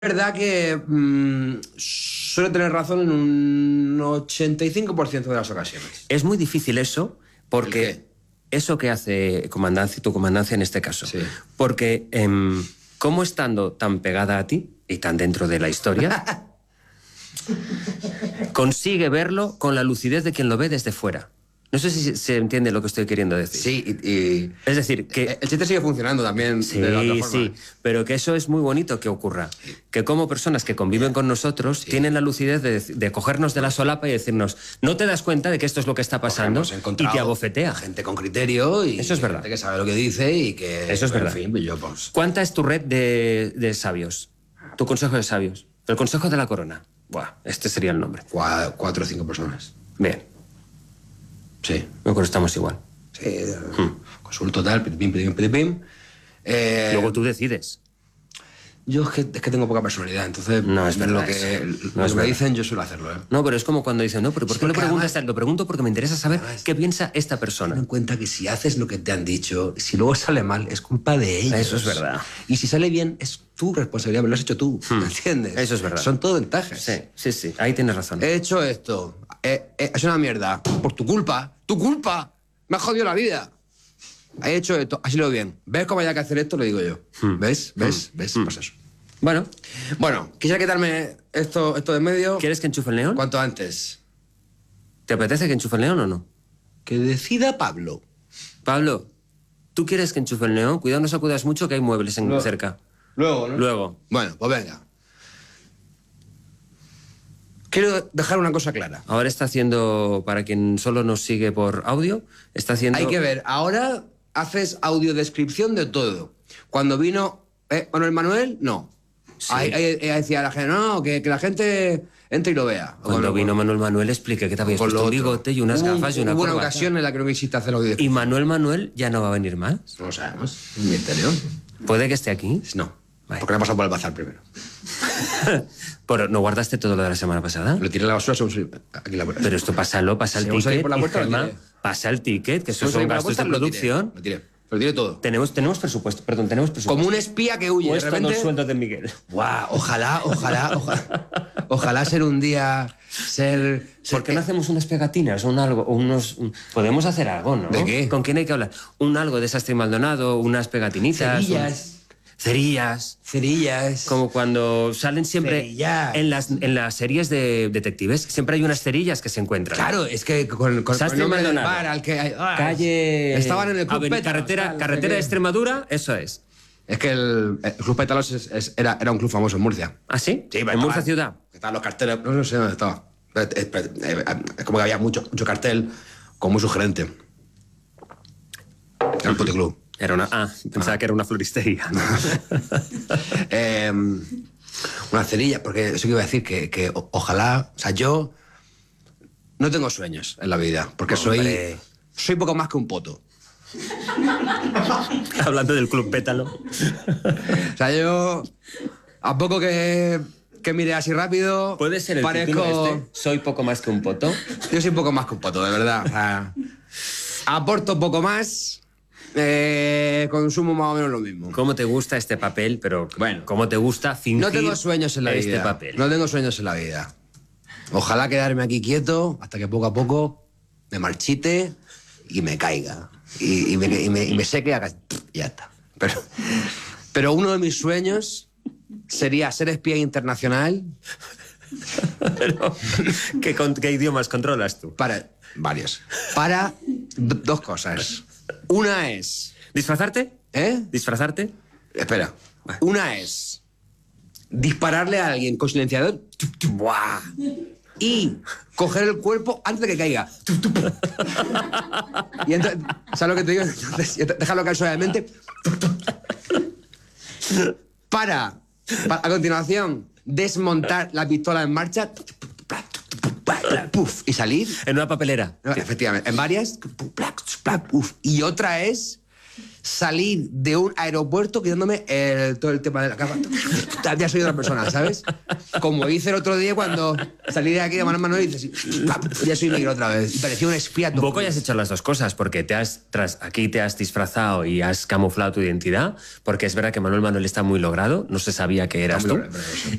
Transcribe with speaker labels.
Speaker 1: verdad que suele tener razón en un 85% de las ocasiones.
Speaker 2: Es muy difícil eso, porque eso que hace tu comandancia en este caso.
Speaker 1: Sí.
Speaker 2: Porque ¿cómo estando tan pegada a ti y tan dentro de la historia, consigue verlo con la lucidez de quien lo ve desde fuera? No sé si se entiende lo que estoy queriendo decir.
Speaker 1: Sí,
Speaker 2: es decir, que...
Speaker 1: El chiste sigue funcionando también
Speaker 2: Sí,
Speaker 1: de la otra forma.
Speaker 2: sí, pero que eso es muy bonito que ocurra. Sí. Que como personas que conviven con nosotros tienen la lucidez de cogernos de la solapa y decirnos, no te das cuenta de que esto es lo que está pasando, y te abofetea.
Speaker 1: Gente con criterio y
Speaker 2: eso es verdad.
Speaker 1: Gente que sabe lo que dice y que...
Speaker 2: Eso es verdad.
Speaker 1: En fin, yo, pues...
Speaker 2: ¿Cuánta es tu red de sabios? Tu consejo de sabios. El consejo de la corona. Buah, este sería el nombre.
Speaker 1: 4 o 5 personas.
Speaker 2: Bien.
Speaker 1: Sí.
Speaker 2: Me acuerdo, estamos igual.
Speaker 1: Sí. Consulto tal, pim.
Speaker 2: Luego tú decides.
Speaker 1: Yo es que tengo poca personalidad, entonces
Speaker 2: no es verdad
Speaker 1: lo que me dicen yo suelo hacerlo.
Speaker 2: No, pero es como cuando dicen, no, pero ¿por qué lo preguntas? Lo pregunto porque me interesa saber qué piensa esta persona.
Speaker 1: Ten en cuenta que si haces lo que te han dicho, si luego sale mal, es culpa de ellos.
Speaker 2: Eso es verdad.
Speaker 1: Y si sale bien, es tu responsabilidad, me lo has hecho tú, ¿me entiendes?
Speaker 2: Eso es verdad.
Speaker 1: Son todo ventajas.
Speaker 2: Sí, ahí tienes razón.
Speaker 1: He hecho esto, es una mierda, por tu culpa, me ha jodido la vida. He hecho esto, así lo veo bien. ¿Ves cómo hay que hacer esto? Lo digo yo. ¿Ves? Pues eso. Bueno, quisiera quitarme esto de en medio.
Speaker 2: ¿Quieres que enchufe el neón?
Speaker 1: Cuanto antes.
Speaker 2: ¿Te apetece que enchufe el neón o no?
Speaker 1: Que decida Pablo.
Speaker 2: Pablo, ¿tú quieres que enchufe el neón? Cuidado, no sacudas mucho, que hay muebles cerca.
Speaker 1: Luego, ¿no?
Speaker 2: Luego.
Speaker 1: Bueno, pues venga. Quiero dejar una cosa clara.
Speaker 2: Ahora está haciendo, para quien solo nos sigue por audio, está haciendo...
Speaker 1: Hay que ver, ahora haces audiodescripción de todo. Cuando vino Manuel, no.
Speaker 2: Sí.
Speaker 1: Ahí decía la gente, no, que la gente entre y lo vea.
Speaker 2: Cuando vino Manuel explique que te habías puesto un bigote y unas gafas y una
Speaker 1: corbata. Hubo una
Speaker 2: corbata.
Speaker 1: ocasión en la que no quisiste hacer audiodescripción.
Speaker 2: ¿Y Manuel ya no va a venir más?
Speaker 1: No lo sabemos, es un misterio.
Speaker 2: ¿Puede que esté aquí?
Speaker 1: No, porque no ha pasado por el bazar primero.
Speaker 2: Pero ¿no guardaste todo lo de la semana pasada?
Speaker 1: Lo tiré a la basura, aquí la puerta.
Speaker 2: Pero esto pasa el ticket,
Speaker 1: por la puerta,
Speaker 2: pasa el ticket, que esos son gastos de producción.
Speaker 1: Lo tiré todo.
Speaker 2: Tenemos presupuesto, tenemos presupuesto.
Speaker 1: Como un espía que huye,
Speaker 2: Pues
Speaker 1: de repente...
Speaker 2: los sueldos de Miguel.
Speaker 1: Guau, ojalá ser un día...
Speaker 2: ¿Por qué no hacemos unas pegatinas o algo? Podemos hacer algo, ¿no?
Speaker 1: ¿De qué?
Speaker 2: ¿Con quién hay que hablar? Algo de Sastre y Maldonado, unas pegatinitas. Cerillas. Como cuando salen siempre en las series de detectives, siempre hay unas cerillas que se encuentran.
Speaker 1: Claro, es que con el nombre del bar al que hay...
Speaker 2: Calle...
Speaker 1: Estaban en el Club Pétalos.
Speaker 2: Carretera de Extremadura, eso es.
Speaker 1: Es que el Club Pétalos era un club famoso en Murcia.
Speaker 2: ¿Ah, sí?
Speaker 1: Sí,
Speaker 2: en Murcia ciudad.
Speaker 1: Estaban los carteles, no sé dónde estaba. Es como que había mucho cartel, como muy sugerente. Era un puticlub.
Speaker 2: Pensaba que era una floristería.
Speaker 1: Una cerilla, porque eso que iba a decir, que ojalá... O sea, yo no tengo sueños en la vida, porque soy poco más que un poto.
Speaker 2: Hablando del Club Pétalo.
Speaker 1: O sea, yo... A poco que mire así rápido...
Speaker 2: ¿Puede ser el título soy poco más que un poto?
Speaker 1: Yo soy poco más que un poto, de verdad. O sea, aporto poco más... consumo más o menos lo mismo.
Speaker 2: ¿Cómo te gusta este papel? Pero bueno, ¿cómo te gusta fingir
Speaker 1: no tengo sueños en la
Speaker 2: este
Speaker 1: vida.
Speaker 2: papel?
Speaker 1: No tengo sueños en la vida. Ojalá quedarme aquí quieto hasta que poco a poco me marchite y me caiga. Y me seque y ya está. Pero uno de mis sueños sería ser espía internacional.
Speaker 2: Pero, ¿qué idiomas controlas tú?
Speaker 1: Varios. Para dos cosas. Una es...
Speaker 2: ¿Disfrazarte? ¿Disfrazarte?
Speaker 1: Espera. Una es dispararle a alguien con silenciador. ¡Buah! Y coger el cuerpo antes de que caiga. Y entonces, ¿sabes lo que te digo? Entonces, déjalo caer suavemente. Para, a continuación, desmontar la pistola en marcha. Puf, y salir.
Speaker 2: En una papelera.
Speaker 1: Efectivamente, en varias. Y otra es salir de un aeropuerto quitándome todo el tema de la capa. Ya soy otra persona, ¿sabes? Como hice el otro día cuando salí de aquí de Manuel Manuel y dices, ya soy negro otra vez. Y parecía un espía.
Speaker 2: Un poco ya has hecho las dos cosas, porque aquí te has disfrazado y has camuflado tu identidad, porque es verdad que Manuel Manuel está muy logrado, no se sabía que eras tú.